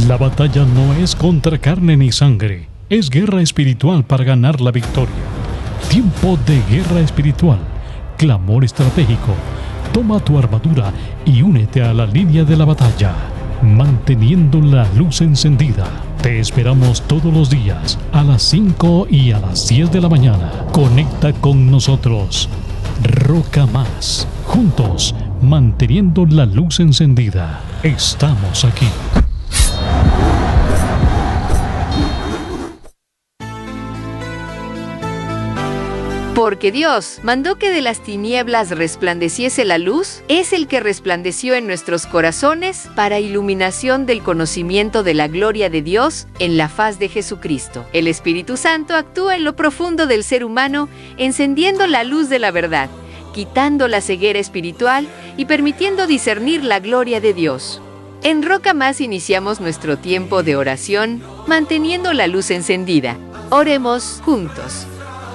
La batalla no es contra carne ni sangre, es guerra espiritual para ganar la victoria. Tiempo de guerra espiritual, clamor estratégico. Toma tu armadura y únete a la línea de la batalla, manteniendo la luz encendida. Te esperamos todos los días a las 5 y a las 10 de la mañana. Conecta con nosotros. Roca Más. Juntos, manteniendo la luz encendida. Estamos aquí. Porque Dios mandó que de las tinieblas resplandeciese la luz, es el que resplandeció en nuestros corazones para iluminación del conocimiento de la gloria de Dios en la faz de Jesucristo. El Espíritu Santo actúa en lo profundo del ser humano, encendiendo la luz de la verdad, quitando la ceguera espiritual y permitiendo discernir la gloria de Dios. En Roca Más iniciamos nuestro tiempo de oración, manteniendo la luz encendida. Oremos juntos.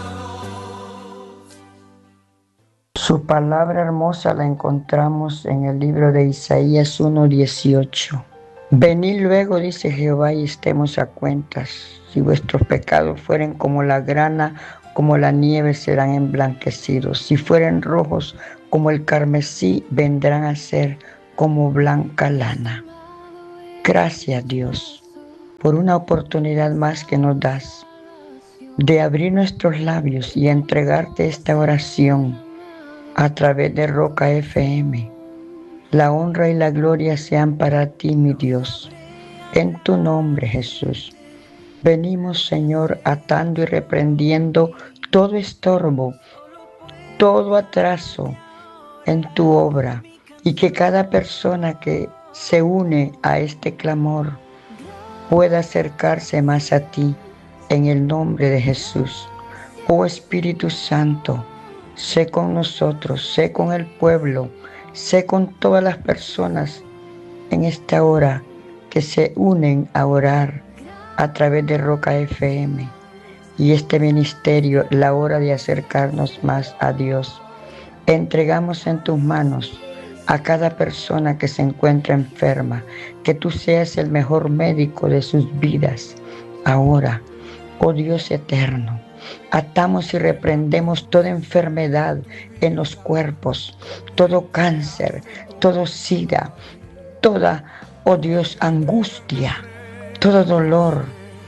Su palabra hermosa la encontramos en el libro de Isaías 1:18. Venid luego, dice Jehová, y estemos a cuentas. Si vuestros pecados fueren como la grana, como la nieve serán emblanquecidos. Si fueren rojos como el carmesí, vendrán a ser como blanca lana. Gracias, Dios, por una oportunidad más que nos das de abrir nuestros labios y entregarte esta oración a través de Roca FM. La honra y la gloria sean para ti, mi Dios. En tu nombre, Jesús. Venimos, Señor, atando y reprendiendo todo estorbo, todo atraso en tu obra, y que cada persona que se une a este clamor pueda acercarse más a ti, en el nombre de Jesús. Oh Espíritu Santo, sé con nosotros, sé con el pueblo, sé con todas las personas en esta hora que se unen a orar a través de Roca FM y este ministerio, la hora de acercarnos más a Dios. Entregamos en tus manos a cada persona que se encuentra enferma, que tú seas el mejor médico de sus vidas. Ahora, oh Dios eterno, atamos y reprendemos toda enfermedad en los cuerpos, todo cáncer, todo sida, toda, oh Dios, angustia, todo dolor,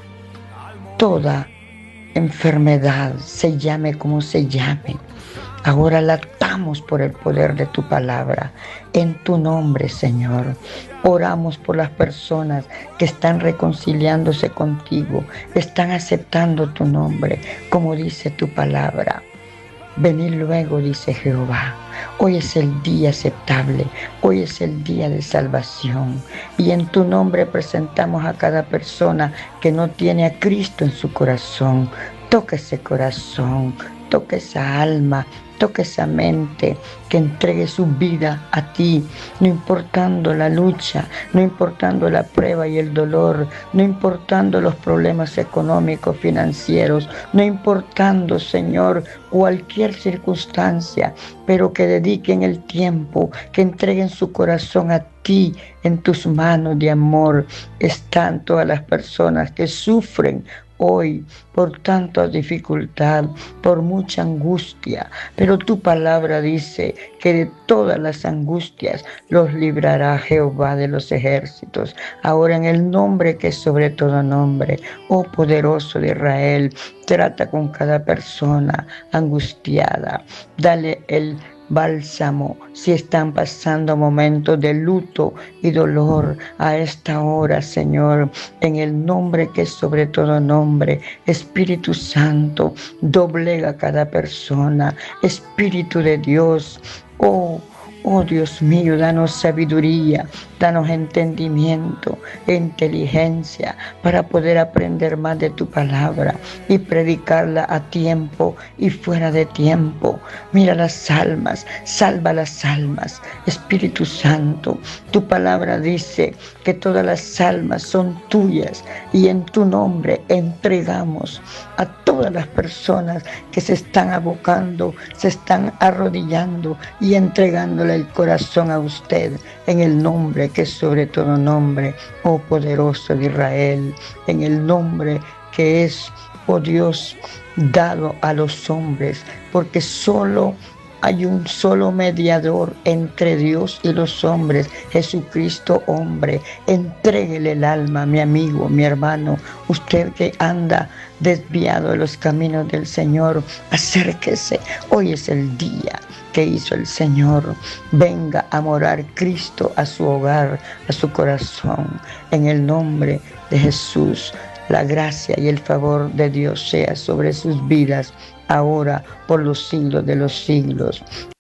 toda enfermedad, se llame como se llame. Ahora la atamos por el poder de tu palabra. En tu nombre, Señor. Oramos por las personas que están reconciliándose contigo, están aceptando tu nombre, como dice tu palabra. Venid luego, dice Jehová. Hoy es el día aceptable, hoy es el día de salvación. Y en tu nombre presentamos a cada persona que no tiene a Cristo en su corazón. Toca ese corazón, toca esa alma, toca esa mente, que entregue su vida a ti, no importando la lucha, no importando la prueba y el dolor, no importando los problemas económicos, financieros, no importando, Señor, cualquier circunstancia, pero que dediquen el tiempo, que entreguen su corazón a ti. En tus manos de amor están todas las personas que sufren hoy por tanta dificultad, por mucha angustia, pero tu palabra dice que de todas las angustias los librará Jehová de los ejércitos. Ahora, en el nombre que es sobre todo nombre, oh poderoso de Israel, trata con cada persona angustiada, dale el bálsamo si están pasando momentos de luto y dolor a esta hora, Señor, en el nombre que es sobre todo nombre. Espíritu Santo, doblega a cada persona. Espíritu de Dios, oh Dios mío, danos sabiduría, danos entendimiento e inteligencia para poder aprender más de tu palabra y predicarla a tiempo y fuera de tiempo. Mira las almas, salva las almas. Espíritu Santo, tu palabra dice que todas las almas son tuyas y en tu nombre entregamos a todas las personas que se están abocando, se están arrodillando y entregándole el corazón a usted en el nombre que es sobre todo nombre, oh poderoso de Israel, en el nombre que es, oh Dios, dado a los hombres, porque solo hay un solo mediador entre Dios y los hombres, Jesucristo hombre. Entréguele el alma, mi amigo, mi hermano, usted que anda desviado de los caminos del Señor, acérquese. Hoy es el día que hizo el Señor. Venga a morar Cristo a su hogar, a su corazón. En el nombre de Jesús, la gracia y el favor de Dios sea sobre sus vidas, ahora por los siglos de los siglos.